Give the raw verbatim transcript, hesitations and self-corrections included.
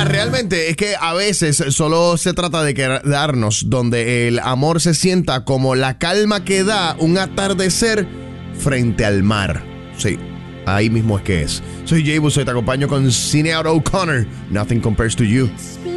realmente es que a veces solo se trata de quedarnos donde el amor se sienta como la calma que da un atardecer frente al mar. Sí, ahí mismo es que es. Soy Jay Buso y te acompaño con Sinéad O'Connor. Nothing compares to you.